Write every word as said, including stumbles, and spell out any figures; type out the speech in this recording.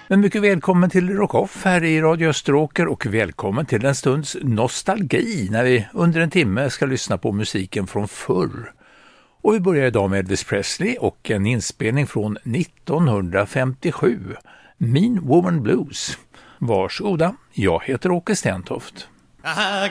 Men mycket välkommen till Rock Off här i Radio Österåker och välkommen till en stunds nostalgi när vi under en timme ska lyssna på musiken från förr. Och vi börjar idag med Elvis Presley och en inspelning från nittonhundrafemtiosju, Mean Woman Blues. Varsågoda, jag heter Åke Stentoft.